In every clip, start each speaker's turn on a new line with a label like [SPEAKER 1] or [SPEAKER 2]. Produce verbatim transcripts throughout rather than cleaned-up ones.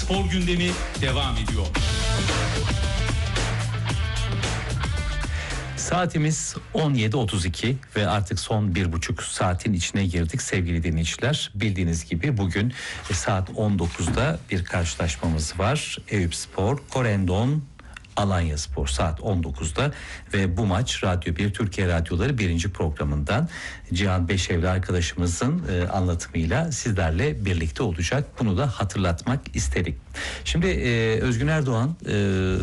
[SPEAKER 1] spor gündemi devam ediyor.
[SPEAKER 2] Saatimiz on yedi otuz iki ve artık son bir buçuk saatin içine girdik sevgili dinleyiciler. Bildiğiniz gibi bugün saat on dokuzda bir karşılaşmamız var. Eyüpspor, Korendon, Alanyaspor saat on dokuzda ve bu maç Radyo bir Türkiye Radyoları birinci programından Cihan Beşevli arkadaşımızın e, anlatımıyla sizlerle birlikte olacak. Bunu da hatırlatmak istedik. Şimdi e, Özgün Erdoğan, e,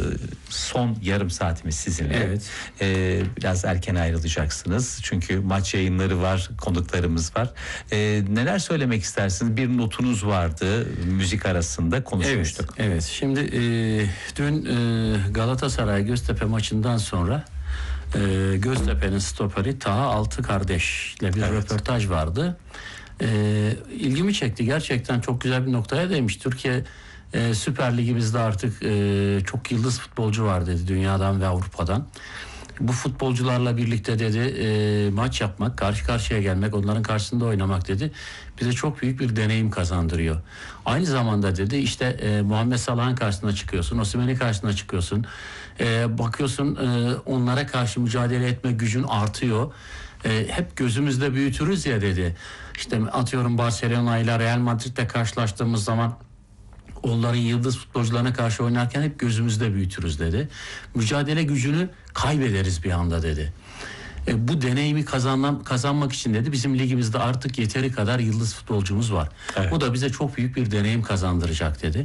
[SPEAKER 2] son yarım saatimiz sizinle.
[SPEAKER 3] Evet.
[SPEAKER 2] E, biraz erken ayrılacaksınız çünkü maç yayınları var, konuklarımız var. E, neler söylemek istersiniz? Bir notunuz vardı, müzik arasında konuşmuştuk.
[SPEAKER 3] Evet, evet. Şimdi e, dün e, Galatasaray Göztepe maçından sonra e, Göztepe'nin stoperi Taha Altı kardeşle bir evet. röportaj vardı. E, ilgimi çekti. Gerçekten çok güzel bir noktaya değmiş. Türkiye e, Süper Ligimizde artık e, çok yıldız futbolcu var dedi, dünyadan ve Avrupa'dan. Bu futbolcularla birlikte dedi e, maç yapmak, karşı karşıya gelmek, onların karşısında oynamak dedi bize çok büyük bir deneyim kazandırıyor. Aynı zamanda dedi işte e, Muhammed Salah'ın karşısına çıkıyorsun, Osimhen'in karşısına çıkıyorsun. E, bakıyorsun e, onlara karşı mücadele etme gücün artıyor. E, hep gözümüzde büyütürüz ya dedi. İşte atıyorum Barcelona ile Real Madrid'le karşılaştığımız zaman onların yıldız futbolcularına karşı oynarken hep gözümüzde büyütürüz dedi. Mücadele gücünü kaybederiz bir anda dedi. E, bu deneyimi kazanmak, kazanmak için dedi bizim ligimizde artık yeteri kadar yıldız futbolcumuz var. Evet. Bu da bize çok büyük bir deneyim kazandıracak dedi.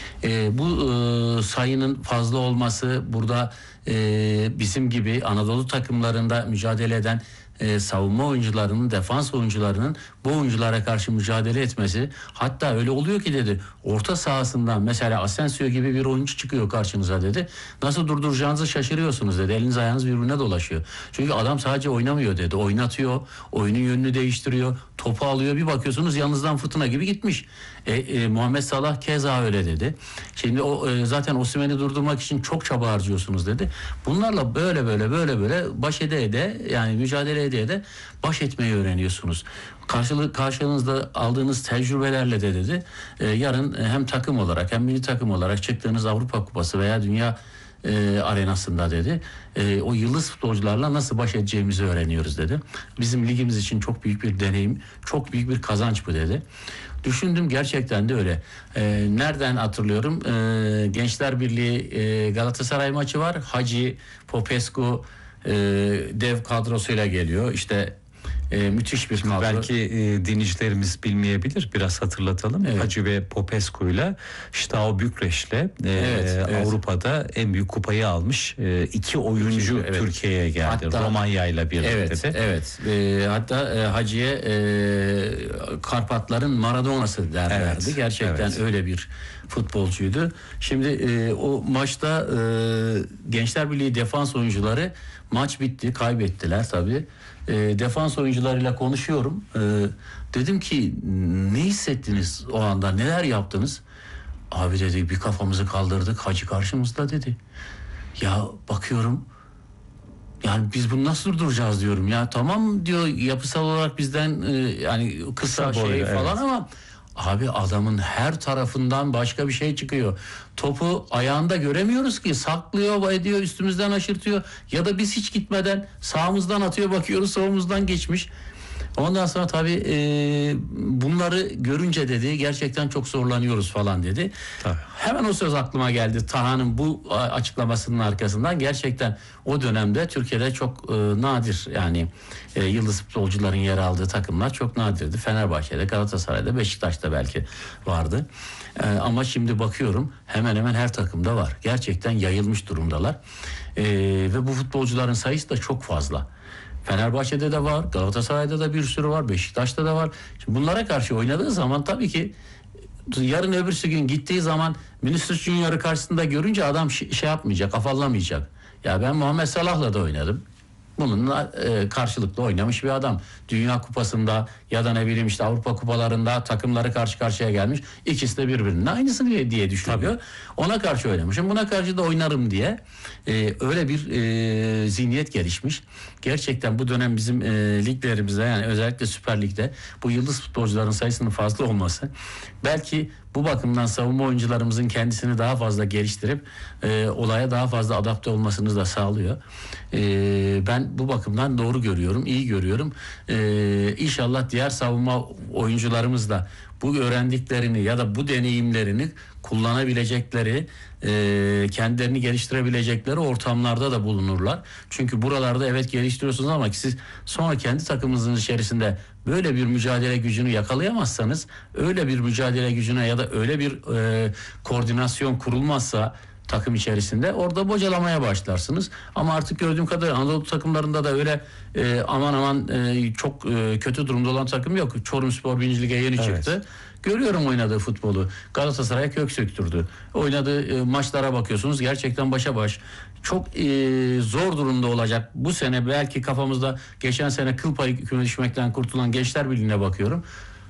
[SPEAKER 3] E, bu e, sayının fazla olması burada e, bizim gibi Anadolu takımlarında mücadele eden e, savunma oyuncularının, defans oyuncularının bu oyunculara karşı mücadele etmesi, hatta öyle oluyor ki dedi orta sahasından mesela Asensio gibi bir oyuncu çıkıyor karşınıza dedi. Nasıl durduracağınızı şaşırıyorsunuz dedi. Eliniz ayağınız birbirine dolaşıyor. Çünkü adam sadece oynamıyor dedi. Oynatıyor, oyunun yönünü değiştiriyor, topu alıyor, bir bakıyorsunuz yanınızdan fırtına gibi gitmiş. E, e, Muhammed Salah keza öyle dedi. Şimdi o e, zaten Osimhen'i durdurmak için çok çaba harcıyorsunuz dedi. Bunlarla böyle böyle böyle böyle baş ede ede yani mücadele ede ede baş etmeyi öğreniyorsunuz. Karşılık karşınızda aldığınız tecrübelerle de dedi e, yarın e, hem takım olarak hem milli takım olarak çıktığınız Avrupa Kupası veya Dünya e, arenasında dedi e, o yıldız futbolcularla nasıl baş edeceğimizi öğreniyoruz dedi. Bizim ligimiz için çok büyük bir deneyim, çok büyük bir kazanç bu dedi. Düşündüm, gerçekten de öyle. E, nereden hatırlıyorum? E, Gençler Birliği e, Galatasaray maçı var. Hacı, Popescu e, dev kadrosuyla geliyor. İşte e, müthiş bir kadro.
[SPEAKER 2] Belki e, dinleyicilerimiz bilmeyebilir. Biraz hatırlatalım. Evet. Hacı ve Popescu'yla Steaua Bükreş'le e, evet, evet. Avrupa'da en büyük kupayı almış e, iki oyuncu evet. Türkiye'ye geldi. Hatta, Romanya ile birlikte
[SPEAKER 3] evet,
[SPEAKER 2] de.
[SPEAKER 3] Evet. E, hatta e, Hacı'ya e, Karpatların Maradona'sı derlerdi. Evet, gerçekten evet. öyle bir futbolcuydu. Şimdi e, o maçta e, Gençler Birliği defans oyuncuları maç bitti, kaybettiler tabii. E, defans oyuncularıyla konuşuyorum. E, dedim ki ne hissettiniz o anda, neler yaptınız? Abi dedi bir kafamızı kaldırdık, Hacı karşımızda dedi. Ya bakıyorum yani biz bunu nasıl durduracağız diyorum. Ya tamam diyor yapısal olarak bizden e, yani kısa, kısa şey boyu, falan evet. ama abi adamın her tarafından başka bir şey çıkıyor. Topu ayağında göremiyoruz ki, saklıyor, ediyor, üstümüzden aşırtıyor ya da biz hiç gitmeden sağımızdan atıyor, bakıyoruz solumuzdan geçmiş. Ondan sonra tabii e, bunları görünce dedi gerçekten çok zorlanıyoruz falan dedi. Tabii. Hemen o söz aklıma geldi. Taha'nın bu açıklamasının arkasından gerçekten o dönemde Türkiye'de çok e, nadir yani e, yıldız futbolcuların yer aldığı takımlar çok nadirdi. Fenerbahçe'de, Galatasaray'da, Beşiktaş'ta belki vardı. E, ama şimdi bakıyorum hemen hemen her takımda var. Gerçekten yayılmış durumdalar. E, ve bu futbolcuların sayısı da çok fazla. Fenerbahçe'de de var, Galatasaray'da da bir sürü var, Beşiktaş'ta da var. Şimdi bunlara karşı oynadığı zaman tabii ki yarın öbürsü gün gittiği zaman Vinicius Junior'ı karşısında görünce adam şey yapmayacak, afallamayacak. Ya ben Muhammed Salah'la da oynadım. bununla e, karşılıklı oynamış bir adam. Dünya Kupası'nda ya da ne bileyim işte Avrupa Kupalarında takımları karşı karşıya gelmiş. İkisi de birbirinin aynısı diye, diye düşünüyor. Ona karşı oynamışım. Buna karşı da oynarım diye e, öyle bir e, zihniyet gelişmiş. Gerçekten bu dönem bizim e, liglerimizde, yani özellikle Süper Lig'de bu yıldız futbolcuların sayısının fazla olması belki bu bakımdan savunma oyuncularımızın kendisini daha fazla geliştirip e, olaya daha fazla adapte olmasını da sağlıyor. E, ben bu bakımdan doğru görüyorum, iyi görüyorum. E, İnşallah diğer savunma oyuncularımız da bu öğrendiklerini ya da bu deneyimlerini kullanabilecekleri, e, kendilerini geliştirebilecekleri ortamlarda da bulunurlar. Çünkü buralarda evet geliştiriyorsunuz ama siz sonra kendi takımınızın içerisinde böyle bir mücadele gücünü yakalayamazsanız, öyle bir mücadele gücüne ya da öyle bir e, koordinasyon kurulmazsa takım içerisinde orada bocalamaya başlarsınız. Ama artık gördüğüm kadarıyla Anadolu takımlarında da öyle e, aman aman e, çok e, kötü durumda olan takım yok. Çorumspor birinci Lig'e yeni evet. çıktı. Görüyorum oynadığı futbolu. Galatasaray kök söktürdü. Oynadığı e, maçlara bakıyorsunuz, gerçekten başa baş. Çok e, zor durumda olacak. Bu sene belki kafamızda geçen sene kıl payı küme düşmekten kurtulan Gençler Birliği'ne bakıyorum.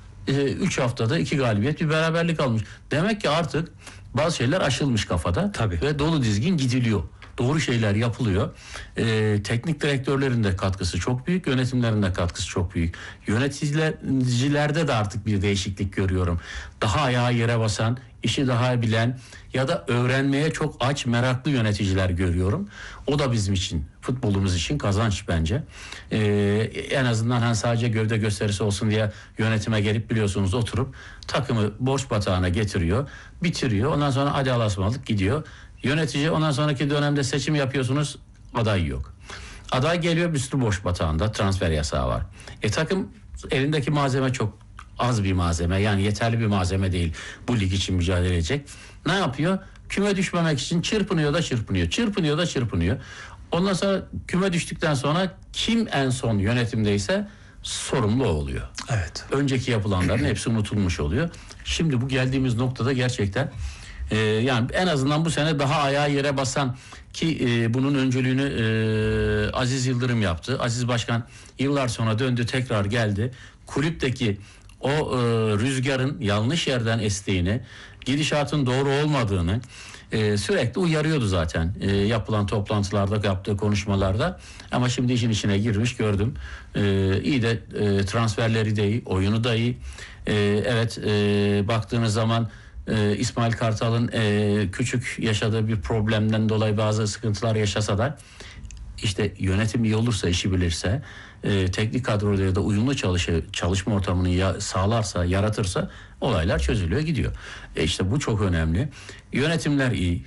[SPEAKER 3] üç haftada iki galibiyet, bir beraberlik almış. Demek ki artık bazı şeyler aşılmış kafada. Tabii. Ve dolu dizgin gidiliyor. Doğru şeyler yapılıyor. Ee, teknik direktörlerin de katkısı çok büyük, yönetimlerin de katkısı çok büyük. Yöneticilerde de artık bir değişiklik görüyorum. Daha ayağı yere basan, işi daha bilen ya da öğrenmeye çok aç, meraklı yöneticiler görüyorum. O da bizim için, futbolumuz için kazanç bence. Ee, en azından hani sadece gövde gösterisi olsun diye yönetime gelip biliyorsunuz oturup takımı borç batağına getiriyor, bitiriyor. Ondan sonra hadi Allah'a ısmarladık gidiyor. Yönetici, ondan sonraki dönemde seçim yapıyorsunuz, aday yok. Aday geliyor, bir sürü borç batağında, transfer yasağı var. E takım elindeki malzeme çok az bir malzeme, yani yeterli bir malzeme değil bu lig için mücadele edecek. Ne yapıyor? Küme düşmemek için çırpınıyor da çırpınıyor, çırpınıyor da çırpınıyor. Ondan sonra küme düştükten sonra kim en son yönetimdeyse sorumlu oluyor. Evet. Önceki yapılanların hepsi unutulmuş oluyor. Şimdi bu geldiğimiz noktada gerçekten e, yani en azından bu sene daha ayağı yere basan ki e, bunun öncülüğünü e, Aziz Yıldırım yaptı. Aziz Başkan yıllar sonra döndü, tekrar geldi. Kulüpteki o e, rüzgarın yanlış yerden estiğini, gidişatın doğru olmadığını e, sürekli uyarıyordu zaten e, yapılan toplantılarda, yaptığı konuşmalarda. Ama şimdi işin içine girmiş, gördüm. E, iyi de e, transferleri de iyi, oyunu da iyi. E, evet e, baktığınız zaman e, İsmail Kartal'ın e, küçük yaşadığı bir problemden dolayı bazı sıkıntılar yaşasa da işte yönetim iyi olursa, işi bilirse, e, teknik kadroları da uyumlu çalışı, çalışma ortamını ya, sağlarsa, yaratırsa olaylar çözülüyor, gidiyor. E işte bu çok önemli. Yönetimler iyi,